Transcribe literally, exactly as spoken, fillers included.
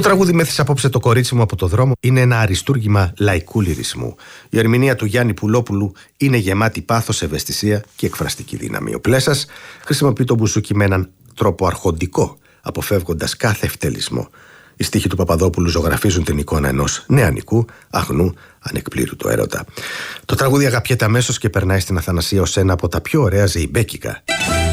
τραγούδι «Μέθεις απόψε το κορίτσι μου από το δρόμο» είναι ένα αριστούργημα λαϊκού λυρισμού. Η ερμηνεία του Γιάννη Πουλόπουλου είναι γεμάτη πάθος, ευαισθησία και εκφραστική δύναμη. Ο Πλέσας χρησιμοποιεί τον μπουζούκι με έναν τρόπο αρχοντικό, αποφεύγοντας κάθε ευτελισμό. Οι στίχοι του Παπαδόπουλου ζωγραφίζουν την εικόνα ενός νεανικού, αγνού, ανεκπλήρωτου έρωτα. Το τραγούδι αγαπιέται αμέσως και περνάει στην Αθανασία ως ένα από τα πιο ωραία ζεϊμπέκικα.